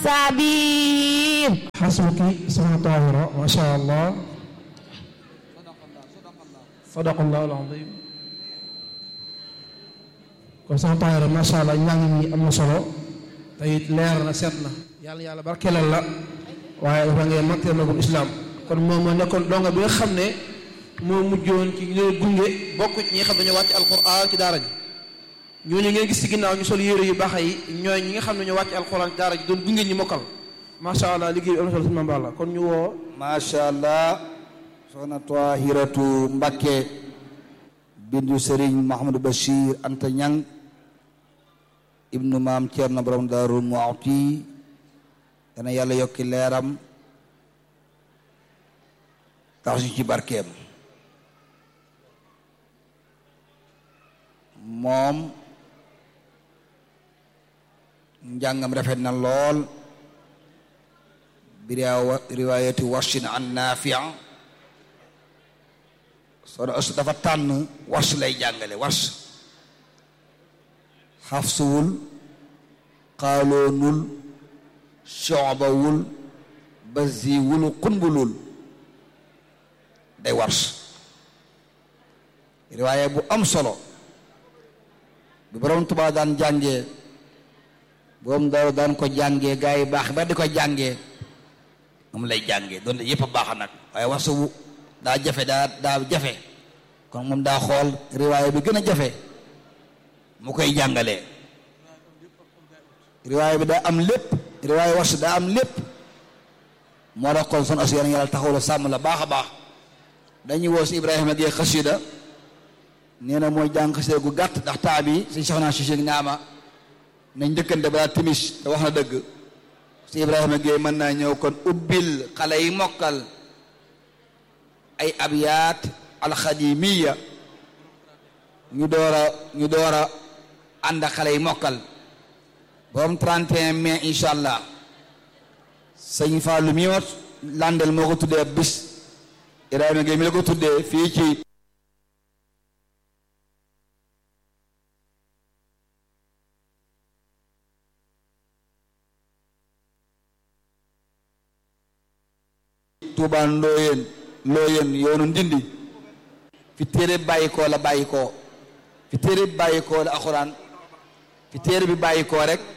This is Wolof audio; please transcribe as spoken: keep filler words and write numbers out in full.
السبيل. حسبك سنة طاهرة ما شاء الله صدق الله العظيم. kon soxna Tahira macha allah njàng mi am na solo te it leer na seet na yàlla yàlla barkeelal la waaye dafa ngeen mag magum islam kon moom moo nekkoon donga bi nga xam ne moo mujjoon ci ñu gunge bokk ci ñi nga xam dañoo wàcc alquran ci daara ji ñooñu ngeen gis ci ginnaaw ñu sol yére yu baax yi ñooy ñi nga xam ne ñoo wàcc alquran ci daara ji doon gunge ñi mokkal macha allah liggéey bi am na solo suñu maam Balla kon ñu woo macha allah soxna Tahiratu Mbakke bindu Serigne Mahamadou Bachir Anta Ñang ibnu maam Ceerno borom Daaru Muxti dana yàlla yokki leeram tax ñu ci barkeem moom njàngam rafet na lool bi riwaayati Warsin an Naafi' soo da dafa tànn Wars lay jàngale Wars Xafsuwul Qaaloonul Shu'bawul Baziwul Qunbulul day Wars riwaaya bu am solo bi borom Tuubaa daan jàngee borom Daaru daan ko jàngee gaa yi baax ba di ko jàngee moom lay jàngee doon yépp a baax nag waaye Wars bu daa jafe daa daa jafe kon moom daa xool riwaaya bi gën a jafe mu koy jàngalee riwaaya bi daa am lépp riwaaya Wars daa am lépp moo tax kon son asu yàlla taxaw la sàmm la baax a baax dañuy woo si Ibrahima Gueye xasida nee na mooy jàng xasida gu gàtt ndax taa bi suñ soxnaa si si naama nañ njëkkante balaa timis te wax na dëgg si Ibrahima Gueye mën naa ñëw kon ubbil xale yi mokkal ay abyaat alxadimiya ñu door a ñu door a ànd ak xale yi mokkal borom trente et un mai incha allah sëñ Fallou mi wat landel moo ko tuddee bis Ibrahima Gueye mi la ko tuddee fii ci Touba Ndoyeen Looyeen yoonu Ndindi fi téere bàyyi koo la bàyyi koo fi téere bi bàyyi koo la alxuraan fi téere bi bàyyi koo rek